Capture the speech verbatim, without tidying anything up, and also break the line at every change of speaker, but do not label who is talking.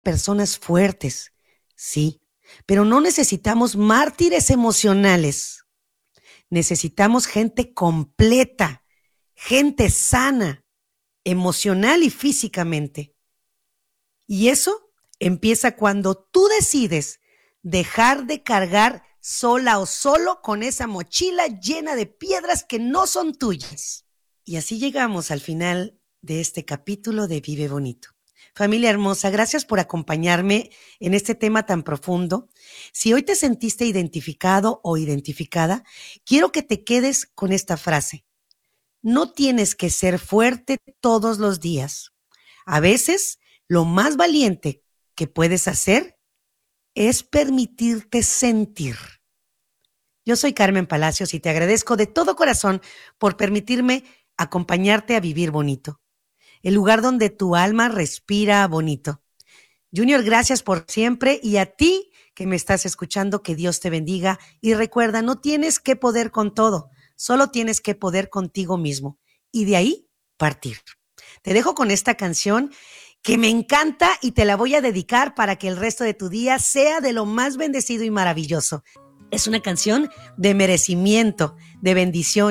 personas fuertes, sí, pero no necesitamos mártires emocionales. Necesitamos gente completa, gente sana, emocional y físicamente. Y eso empieza cuando tú decides dejar de cargar sola o solo con esa mochila llena de piedras que no son tuyas. Y así llegamos al final de este capítulo de Vive Bonito. Familia hermosa, gracias por acompañarme en este tema tan profundo. Si hoy te sentiste identificado o identificada, quiero que te quedes con esta frase. No tienes que ser fuerte todos los días. A veces, lo más valiente que puedes hacer es permitirte sentir. Yo soy Carmen Palacios y te agradezco de todo corazón por permitirme acompañarte a vivir bonito. El lugar donde tu alma respira bonito. Junior, gracias por siempre, y a ti que me estás escuchando, que Dios te bendiga. Y recuerda, no tienes que poder con todo, solo tienes que poder contigo mismo. Y de ahí partir. Te dejo con esta canción que me encanta y te la voy a dedicar para que el resto de tu día sea de lo más bendecido y maravilloso. Es una canción de merecimiento, de bendición.